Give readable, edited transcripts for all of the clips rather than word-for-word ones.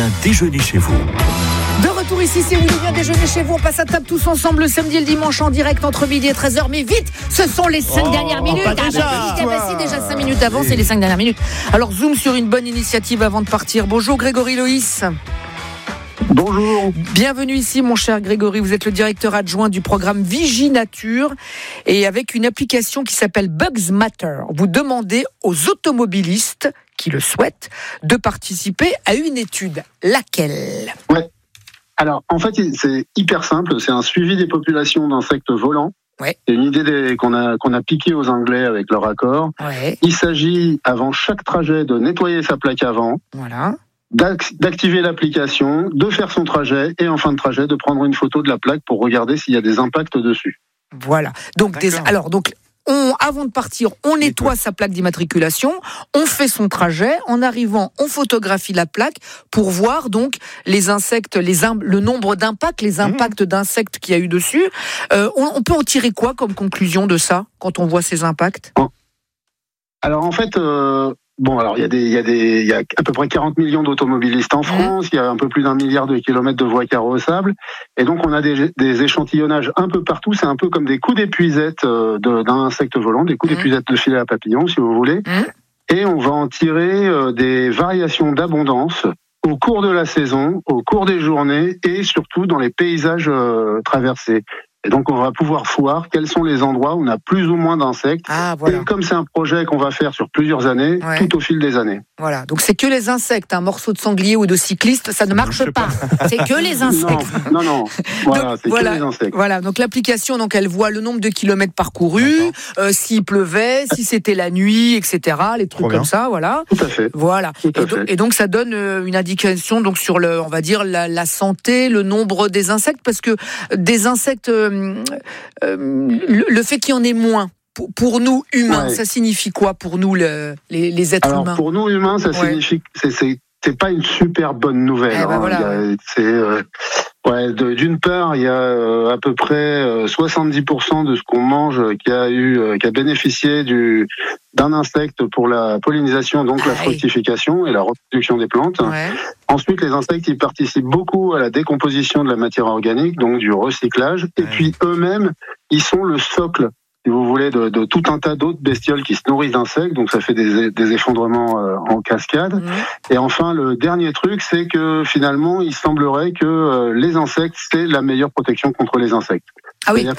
Un déjeuner chez vous. De retour ici, c'est Willy vient déjeuner chez vous. On passe à table tous ensemble le samedi et le dimanche en direct entre midi et 13h. Mais vite, ce sont les 5 dernières minutes. Déjà 5 minutes avant, c'est les 5 dernières minutes. Alors zoom sur une bonne initiative avant de partir. Bonjour Grégory Loïs. Bonjour. Bienvenue ici mon cher Grégory, vous êtes le directeur adjoint du programme Viginature et avec une application qui s'appelle Bugs Matter, vous demandez aux automobilistes qui le souhaitent de participer à une étude. Laquelle ? Ouais. Alors en fait c'est hyper simple, c'est un suivi des populations d'insectes volants. Ouais. C'est une idée qu'on a piquée aux Anglais avec leur accord. Ouais. Il s'agit avant chaque trajet de nettoyer sa plaque avant. Voilà. D'activer l'application, de faire son trajet et en fin de trajet de prendre une photo de la plaque pour regarder s'il y a des impacts dessus. Voilà. Donc avant de partir, on nettoie sa plaque d'immatriculation, on fait son trajet, en arrivant, on photographie la plaque pour voir donc les insectes, le nombre d'impacts, les impacts d'insectes qu'il y a eu dessus. On peut en tirer quoi comme conclusion de ça quand on voit ces impacts ? Alors en fait. Il y a à peu près 40 millions d'automobilistes en France, il y a un peu plus d'1 milliard de kilomètres de voies carrossables, et donc on a des échantillonnages un peu partout, c'est un peu comme des coups d'épuisette d'un insecte volant, des coups d'épuisette de filet à papillon, si vous voulez, et on va en tirer des variations d'abondance au cours de la saison, au cours des journées, et surtout dans les paysages traversés. Et donc, on va pouvoir voir quels sont les endroits où on a plus ou moins d'insectes. Ah, voilà. Et comme c'est un projet qu'on va faire sur plusieurs années, tout au fil des années. Voilà. Donc, c'est que les insectes. Un morceau de sanglier ou de cycliste, ça ne marche pas. C'est que les insectes. Non. Voilà, c'est que les insectes. Voilà. Donc, l'application, elle voit le nombre de kilomètres parcourus, s'il pleuvait, si c'était la nuit, etc. Les trucs comme ça, voilà. Tout à fait. Voilà. Et donc, ça donne une indication donc sur on va dire la santé, le nombre des insectes, parce que des insectes, le fait qu'il y en ait moins, pour nous humains, ça signe quoi pour nous les êtres humains ? Pour nous humains, ça signifie que c'est pas une super bonne nouvelle. D'une part, il y a à peu près 70% de ce qu'on mange qui a bénéficié d'un insecte pour la pollinisation, donc la fructification et la reproduction des plantes. Ensuite, les insectes, ils participent beaucoup à la décomposition de la matière organique, donc du recyclage. Et puis eux-mêmes, ils sont le socle, si vous voulez, de tout un tas d'autres bestioles qui se nourrissent d'insectes, donc ça fait des effondrements en cascade. Et enfin, le dernier truc, c'est que finalement, il semblerait que les insectes, c'est la meilleure protection contre les insectes. Ah oui.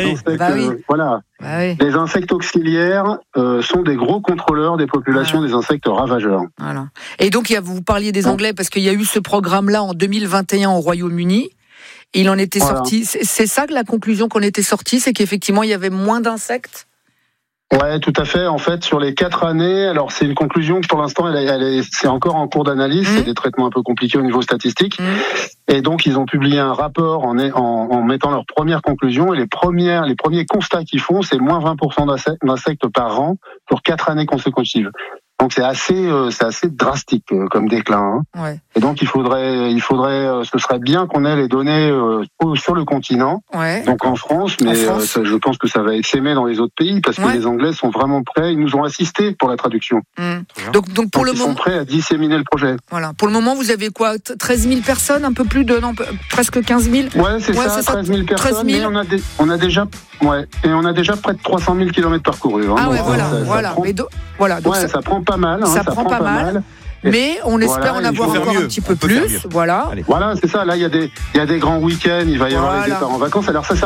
Les insectes auxiliaires sont des gros contrôleurs des populations des insectes ravageurs. Voilà. Et donc, vous parliez des Anglais, parce qu'il y a eu ce programme-là en 2021 au Royaume-Uni. Il en était sorti. C'est ça que la conclusion qu'on était sorti, c'est qu'effectivement, il y avait moins d'insectes ? Ouais, tout à fait. En fait, sur les 4 années, alors c'est une conclusion que pour l'instant, c'est encore en cours d'analyse. C'est des traitements un peu compliqués au niveau statistique. Et donc, ils ont publié un rapport en mettant leurs premières conclusions. Et les premiers constats qu'ils font, c'est moins 20% d'insectes par an pour 4 années consécutives. Donc c'est assez drastique comme déclin. Et donc il faudrait, ce serait bien qu'on ait les données sur le continent, donc en France, mais je pense que ça va s'aimer dans les autres pays parce que les Anglais sont vraiment prêts. Ils nous ont assistés pour la traduction. Donc pour le moment, ils sont prêts à disséminer le projet. Voilà. Pour le moment, vous avez quoi, 13 000 personnes, un peu plus de, presque 15 000. Ouais, c'est ça, 13 000 personnes. 13 000. Mais on a déjà près de 300 000 kilomètres parcourus. Ça prend pas mal. Ça prend pas mal. Mais on espère en avoir encore un petit peu plus. Voilà, c'est ça. Là, il y a des grands week-ends. Il va y avoir les départs en vacances. Alors ça